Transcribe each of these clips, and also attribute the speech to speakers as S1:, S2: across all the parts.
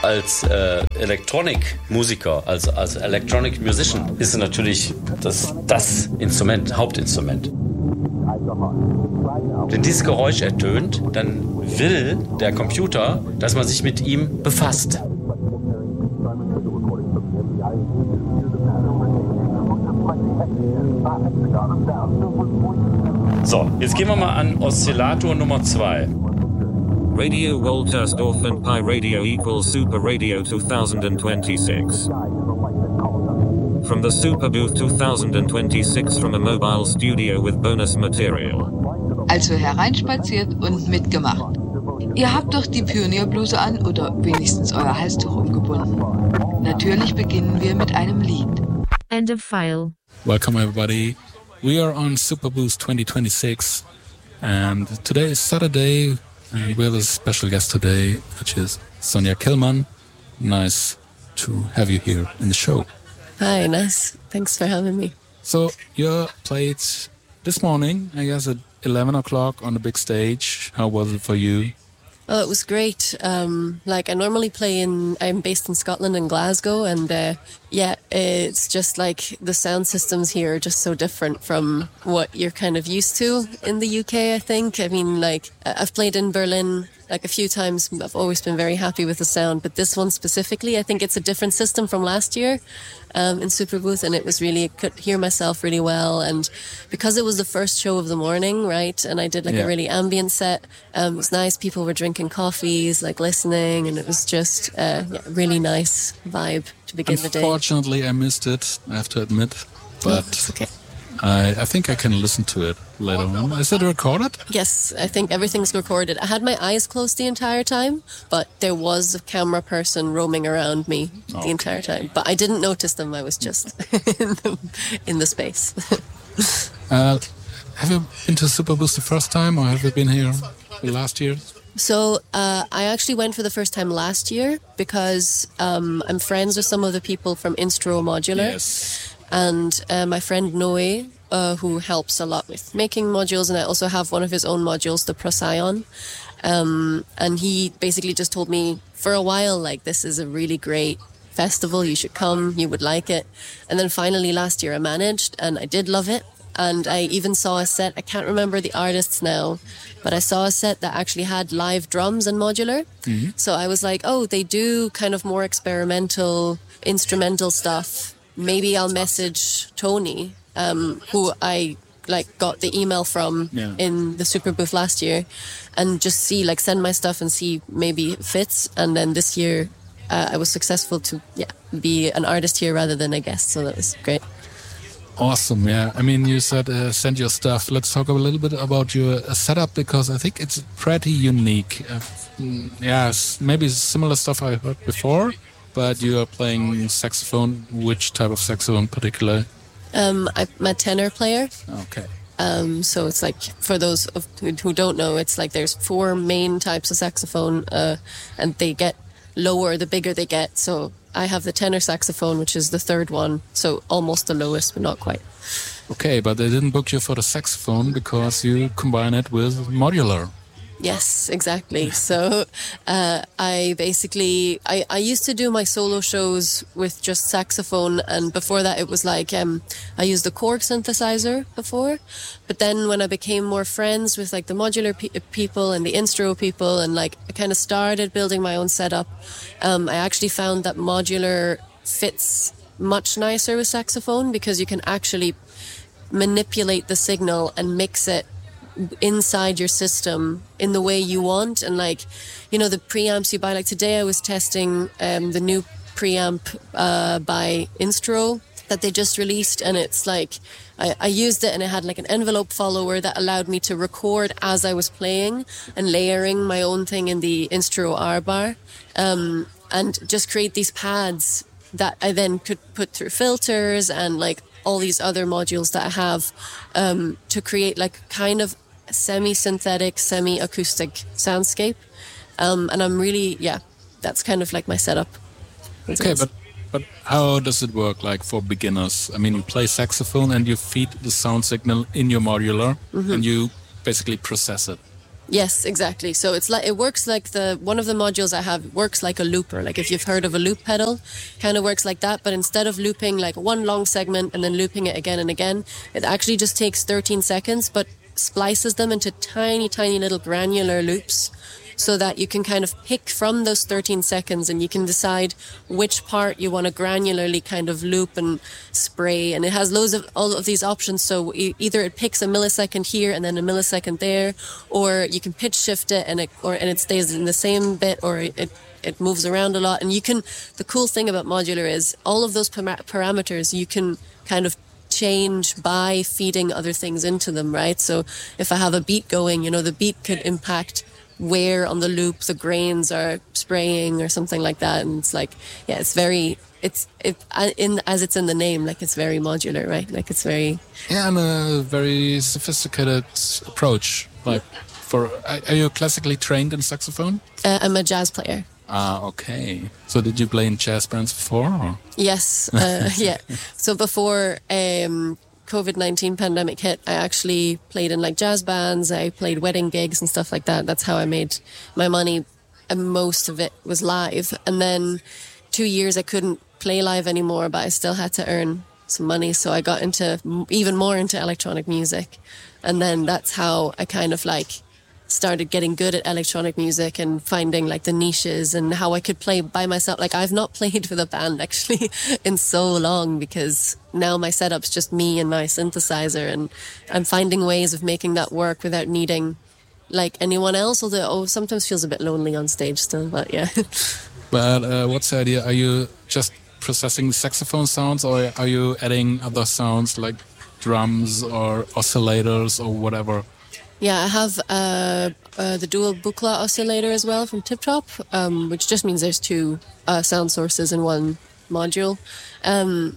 S1: als Electronic-Musiker, als Electronic Musician, ist es natürlich das Instrument, Hauptinstrument. Wenn dieses Geräusch ertönt, dann will der Computer, dass man sich mit ihm befasst. So, jetzt gehen wir mal an Oszillator Nummer 2.
S2: Radio Woltersdorf and Pi Radio equals Super Radio 2026. From the Super Booth 2026 from a mobile studio with bonus material.
S3: Also hereinspaziert und mitgemacht. Ihr habt doch die Pionierbluse an oder wenigstens euer Halstuch umgebunden. Natürlich beginnen wir mit einem Lied.
S4: End of file.
S5: Welcome everybody. We are on Super Boost 2026 and today is Saturday and we have a special guest today, which is Sonja Kellmann. Nice to have you here in the show.
S6: Hi, nice. Thanks for having me.
S5: So you played this morning, I guess at 11 o'clock on the big stage. How was it for you?
S6: Oh, it was great. I normally play I'm based in Scotland and Glasgow, and it's just like the sound systems here are just so different from what you're kind of used to in the UK, I think. I mean, I've played in Berlin a few times. I've always been very happy with the sound, but this one specifically, I think it's a different system from last year in Superbooth, and it was really, I could hear myself really well, and because it was the first show of the morning, right, and I did a really ambient set, it was nice. People were drinking coffees, listening, and it was just really nice vibe to begin the day.
S5: Unfortunately, I missed it, I have to admit, but
S6: it's okay.
S5: I think I can listen to it later on. Is it recorded?
S6: Yes, I think everything's recorded. I had my eyes closed the entire time, but there was a camera person roaming around me the entire time. But I didn't notice them. I was just in the space.
S5: Have you been to Superboost the first time, or have you been here last year?
S6: So I actually went for the first time last year because I'm friends with some of the people from Instro Modular.
S5: Yes.
S6: And my friend Noe, who helps a lot with making modules, and I also have one of his own modules, the Procyon. And he basically just told me for a while, this is a really great festival, you should come, you would like it. And then finally last year I managed, and I did love it. And I even saw a set, I can't remember the artists now, but I saw a set that actually had live drums and modular. Mm-hmm. So I was like, oh, they do kind of more experimental, instrumental stuff. Maybe I'll message Tony, who I got the email from in the Super Booth last year, and just see, send my stuff and see maybe it fits. And then this year I was successful to be an artist here rather than a guest, so that was great.
S5: Awesome, yeah. I mean, you said send your stuff. Let's talk a little bit about your setup, because I think it's pretty unique. Maybe similar stuff I heard before. But you are playing saxophone. Which type of saxophone in particular?
S6: I'm a tenor player.
S5: Okay.
S6: So it's for those who don't know, it's there's 4 main types of saxophone, and they get lower the bigger they get. So I have the tenor saxophone, which is the third one, so almost the lowest, but not quite.
S5: Okay, but they didn't book you for the saxophone because you combine it with modular.
S6: Yes, exactly. So I used to do my solo shows with just saxophone, and before that it was I used the Korg synthesizer before, but then when I became more friends with the modular people and the Instro people, and I kind of started building my own setup, I actually found that modular fits much nicer with saxophone because you can actually manipulate the signal and mix it inside your system in the way you want. And the preamps you buy, today I was testing the new preamp by Instro that they just released, and it's I used it, and it had an envelope follower that allowed me to record as I was playing and layering my own thing in the Instro R-bar, and just create these pads that I then could put through filters and all these other modules that I have to create kind of semi-synthetic, semi-acoustic soundscape. And I'm really, that's kind of my setup.
S5: Okay, but how does it work for beginners? I mean, you play saxophone and you feed the sound signal in your modular, and you basically process it.
S6: Yes, exactly. So it works like one of the modules I have works like a looper. Like if you've heard of a loop pedal, kind of works like that. But instead of looping like one long segment and then looping it again and again, it actually just takes 13 seconds, but splices them into tiny, tiny little granular loops, so that you can kind of pick from those 13 seconds and you can decide which part you want to granularly kind of loop and spray. And it has all of these options. So either it picks a millisecond here and then a millisecond there, or you can pitch shift it and it stays in the same bit, or it moves around a lot. And the cool thing about modular is all of those parameters you can kind of change by feeding other things into them, right? So if I have a beat going, the beat could impact where on the loop the grains are spraying or something like that. And it's like, yeah, as it's in the name, like it's very modular, right? Like it's very...
S5: Yeah, and a very sophisticated approach. Like, are you classically trained in saxophone?
S6: I'm a jazz player.
S5: Ah, okay. So did you play in jazz bands before? Or?
S6: Yes, yeah. So before COVID-19 pandemic hit, I actually played in like jazz bands. I played wedding gigs and stuff like that. That's how I made my money, and most of it was live. And then 2 years I couldn't play live anymore, but I still had to earn some money. So I got even more into electronic music. And then that's how I kind of like started getting good at electronic music and finding like the niches and how I could play by myself. Like I've not played with a band actually in so long, because now my setup's just me and my synthesizer, and I'm finding ways of making that work without needing like anyone else, although sometimes feels a bit lonely on stage still, but yeah.
S5: But what's the idea? Are you just processing saxophone sounds, or are you adding other sounds like drums or oscillators or whatever?
S6: Yeah, I have the dual Buchla oscillator as well from Tip Top, which just means there's two sound sources in one module. And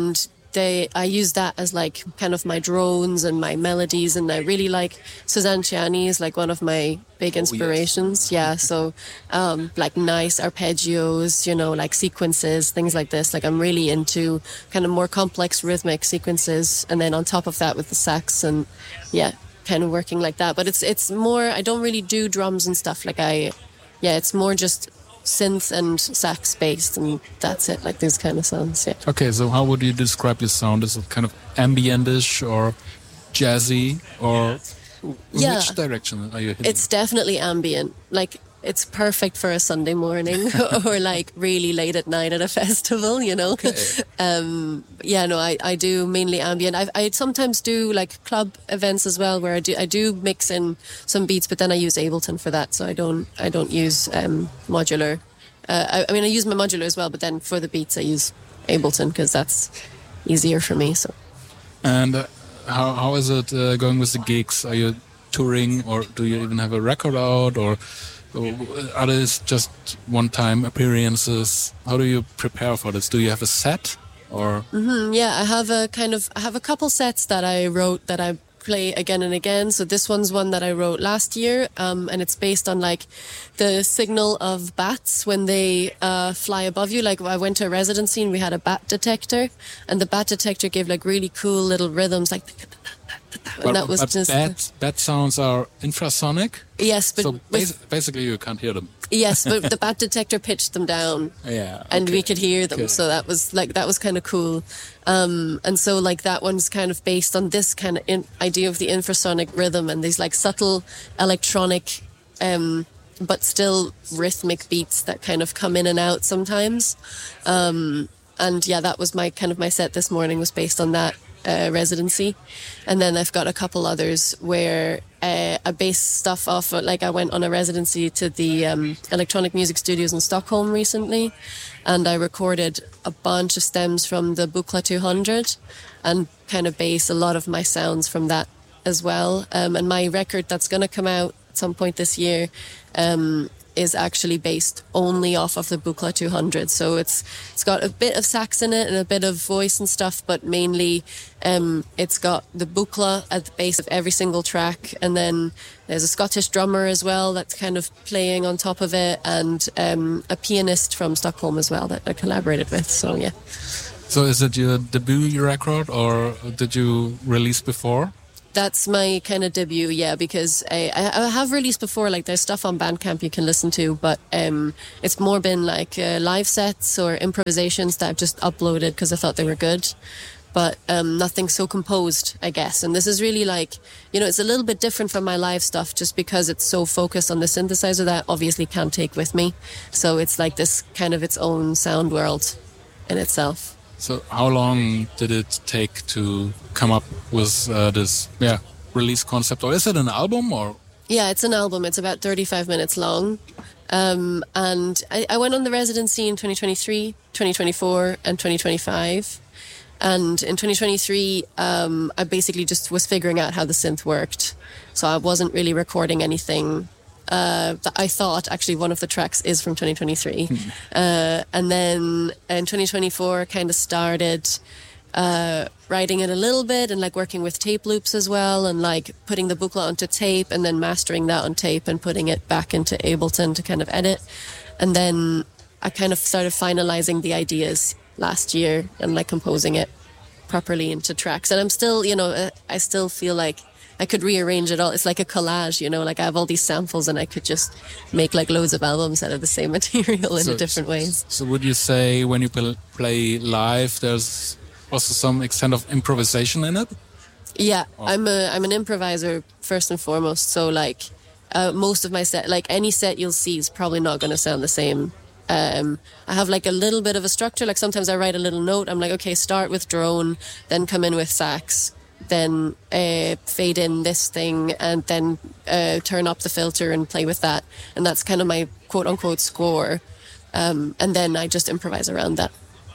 S6: I use that as like kind of my drones and my melodies, and I really like Suzanne Ciani is like one of my big inspirations. Yeah, so like nice arpeggios, like sequences, things like this. Like I'm really into kind of more complex rhythmic sequences, and then on top of that with the sax, and yeah, kind of working like that. But it's more, I don't really do drums and stuff. Like it's more just synth and sax based, and that's it, like these kind of sounds. Yeah.
S5: Okay, so how would you describe your sound? Is it kind of ambient-ish or jazzy, or which direction are you hitting?
S6: It's definitely ambient. Like it's perfect for a Sunday morning or like really late at night at a festival, Okay. I do mainly ambient. I sometimes do like club events as well, where I do mix in some beats, but then I use Ableton for that, so I don't use modular. I use my modular as well, but then for the beats I use Ableton because that's easier for me. So.
S5: And how is it going with the gigs? Are you touring, or do you even have a record out, or are these just one-time appearances? How do you prepare for this? Do you have a set, or?
S6: Yeah, I have a couple sets that I wrote that I play again and again. So this one's one that I wrote last year, and it's based on like the signal of bats when they fly above you. Like I went to a residency and we had a bat detector, and the bat detector gave like really cool little rhythms, like. And that was just
S5: bat sounds are infrasonic.
S6: Yes, but
S5: so basically you can't hear them.
S6: Yes, but the bat detector pitched them down.
S5: Yeah,
S6: and we could hear them. Okay. So that was kind of cool. And so like that one's kind of based on this kind of idea of the infrasonic rhythm and these like subtle electronic, but still rhythmic beats that kind of come in and out sometimes. And yeah, that was my set this morning was based on that. Residency, and then I've got a couple others where I base stuff off. Like I went on a residency to the electronic music studios in Stockholm recently, and I recorded a bunch of stems from the Buchla 200, and kind of base a lot of my sounds from that as well. And my record that's going to come out at some point this year is actually based only off of the Buchla 200. So it's got a bit of sax in it and a bit of voice and stuff, but mainly it's got the Buchla at the base of every single track, and then there's a Scottish drummer as well that's kind of playing on top of it, and a pianist from Stockholm as well that I collaborated with. So yeah.
S5: So is it your debut record, or did you release before?
S6: That's my kind of debut, yeah, because I have released before, like there's stuff on Bandcamp you can listen to, but it's more been like live sets or improvisations that I've just uploaded because I thought they were good, but nothing so composed, I guess. And this is really like, you know, it's a little bit different from my live stuff just because it's so focused on the synthesizer that I obviously can't take with me. So it's like this kind of its own sound world in itself.
S5: So how long did it take to come up with this release concept? Or is it an album? Or
S6: Yeah, it's an album. It's about 35 minutes long. And I went on the residency in 2023, 2024 and 2025. And in 2023, I basically just was figuring out how the synth worked. So I wasn't really recording anything. I thought actually one of the tracks is from 2023. And then in 2024 kind of started writing it a little bit and like working with tape loops as well and like putting the booklet onto tape and then mastering that on tape and putting it back into Ableton to kind of edit. And then I kind of started finalizing the ideas last year and like composing it properly into tracks. And I'm still, you know, I still feel like I could rearrange it all. It's like a collage, you know, like I have all these samples and I could just make like loads of albums out of the same material in different ways.
S5: So would you say when you play live, there's also some extent of improvisation in it?
S6: Yeah, I'm an improviser first and foremost. So like most of my set, like any set you'll see is probably not going to sound the same. I have like a little bit of a structure. Like sometimes I write a little note. I'm like, okay, start with drone, then come in with sax, then fade in this thing, and then turn up the filter and play with that. And that's kind of my quote-unquote score. And then I just improvise around that.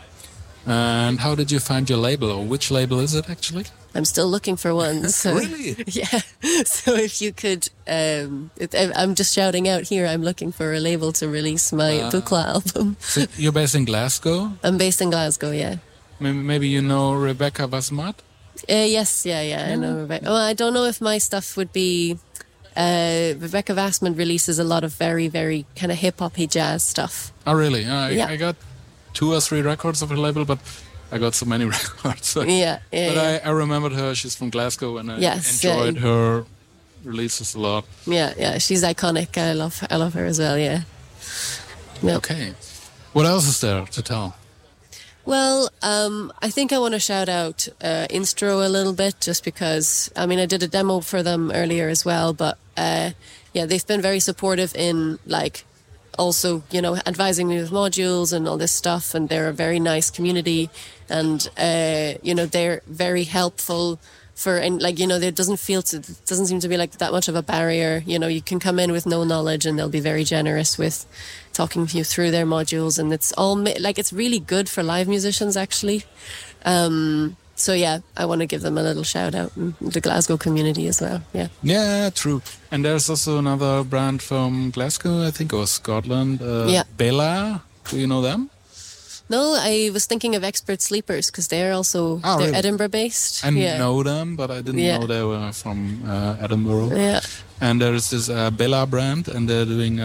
S5: And how did you find your label, or which label is it actually?
S6: I'm still looking for one. So,
S5: Really?
S6: Yeah. So if you could, I'm just shouting out here, I'm looking for a label to release my Buchla album.
S5: So you're based in Glasgow?
S6: I'm based in Glasgow, yeah.
S5: Maybe you know Rebecca Vasmat?
S6: Yes, yeah, I know Rebecca. Well, I don't know if my stuff would be... Rebecca Vasman releases a lot of very, very kind of hip-hop-y jazz stuff.
S5: Oh, really?
S6: Yeah.
S5: I got 2 or 3 records of her label, but I got so many records. But I remembered her. She's from Glasgow, and I enjoyed her releases a lot.
S6: Yeah, she's iconic. I love her as well, yeah. Yep.
S5: Okay. What else is there to tell?
S6: Well, I think I want to shout out Instro a little bit, just because, I mean, I did a demo for them earlier as well, but they've been very supportive in, like, also, you know, advising me with modules and all this stuff, and they're a very nice community, and, you know, they're very helpful for, and like, you know, there doesn't seem to be like that much of a barrier. You know, you can come in with no knowledge and they'll be very generous with talking you through their modules, and it's all like, it's really good for live musicians actually. So yeah, I want to give them a little shout out, and the Glasgow community as well. Yeah,
S5: true. And there's also another brand from Glasgow, I think, or Scotland, Bella. Do you know them?
S6: No, I was thinking of Expert Sleepers, because they're also
S5: really?
S6: Edinburgh based.
S5: I know them, but I didn't know they were from Edinburgh.
S6: Yeah.
S5: And there's this Bella brand, and they're doing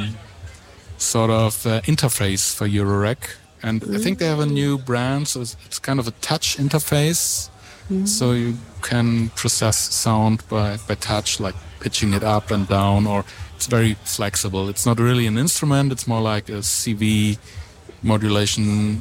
S5: sort of interface for Eurorec. And I think they have a new brand, so it's kind of a touch interface. So you can process sound by touch, like pitching it up and down, or it's very flexible. It's not really an instrument, it's more like a CV modulation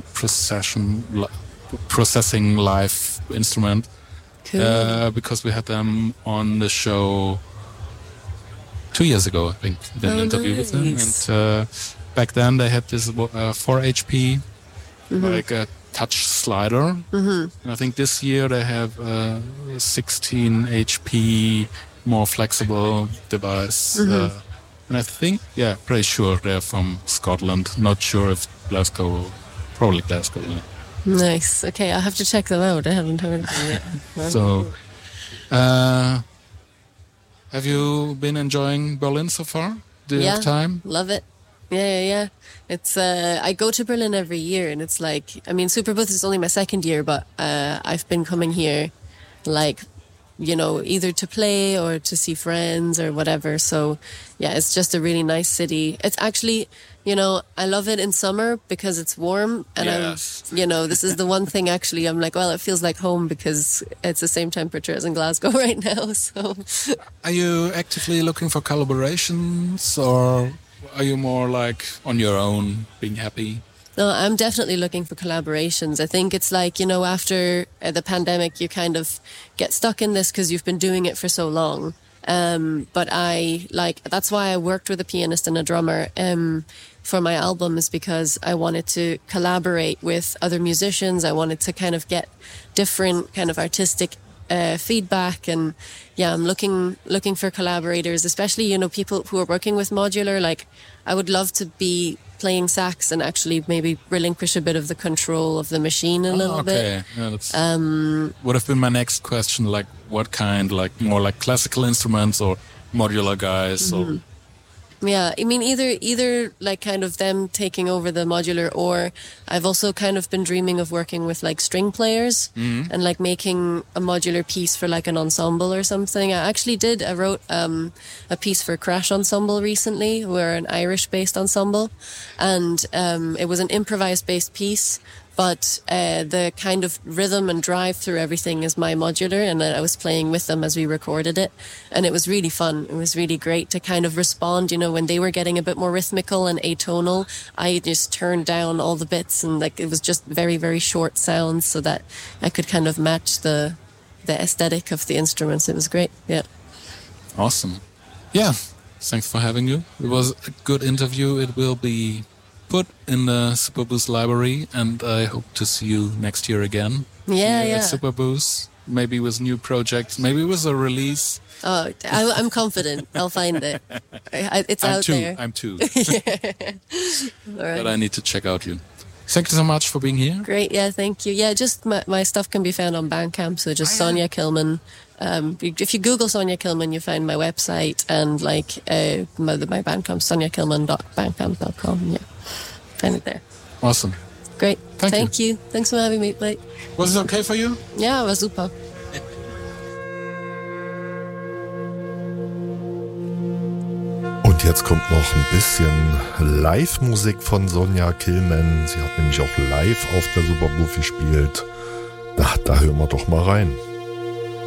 S5: processing live instrument.
S6: Cool.
S5: Because we had them on the show 2 years ago, I think. Did an interview with them, and back then they had this 4 HP like a touch slider, and I think this year they have a 16 HP more flexible device. And I think, pretty sure they're from Scotland. Not sure if Glasgow, probably Glasgow. Yeah.
S6: Nice. Okay, I'll have to check them out. I haven't heard of them yet.
S5: So, have you been enjoying Berlin so far? Do you have time?
S6: Love it. Yeah. It's I go to Berlin every year, and it's like, I mean, Superbooth is only my second year, but I've been coming here like either to play or to see friends or whatever. So yeah, it's just a really nice city. It's actually, I love it in summer because it's warm, and
S5: Yes.
S6: this is the one thing actually I'm like, well, it feels like home because it's the same temperature as in Glasgow right now. So
S5: Are you actively looking for collaborations, or are you more like on your own, being happy?
S6: no, I'm definitely looking for collaborations. I think it's like, after the pandemic, you kind of get stuck in this because you've been doing it for so long. But that's why I worked with a pianist and a drummer for my album, is because I wanted to collaborate with other musicians. I wanted to kind of get different kind of artistic feedback, and I'm looking for collaborators, especially people who are working with modular. Like, I would love to be playing sax and actually maybe relinquish a bit of the control of the machine a little bit.
S5: Yeah, that's would have been my next question. Like, what kind? Like more like classical instruments or modular guys? Or
S6: Yeah, I mean, either like kind of them taking over the modular, or I've also kind of been dreaming of working with like string players and like making a modular piece for like an ensemble or something. I wrote a piece for Crash Ensemble recently. We're an Irish-based ensemble, and it was an improvised-based piece. But the kind of rhythm and drive through everything is my modular, and I was playing with them as we recorded it, and it was really fun. It was really great to kind of respond, when they were getting a bit more rhythmical and atonal. I just turned down all the bits, and like it was just very, very short sounds so that I could kind of match the aesthetic of the instruments. It was great. Yeah.
S5: Awesome. Yeah, thanks for having you. It was a good interview. It will be put in the Superboost library, and I hope to see you next year again.
S6: Yeah.
S5: At Superboost, maybe with new projects, maybe with a release.
S6: Oh, I'm confident I'll find it. It's out there.
S5: I'm too.
S6: All right.
S5: But I need to check out you. Thank you so much for being here.
S6: Great, yeah, thank you. Yeah, just my stuff can be found on Bandcamp, so just Sonia Killman. If you Google Sonia Killman, you find my website, and like my Bandcamp, soniakillman.bandcamp.com. Yeah, find it there.
S5: Awesome.
S6: Great.
S5: Thank
S6: you. Thanks for having me. Bye.
S5: Was it okay for you?
S6: Ja, war super.
S7: Und jetzt kommt noch ein bisschen Live-Musik von Sonia Killman. Sie hat nämlich auch live auf der Superbooth gespielt. Da hören wir doch mal rein.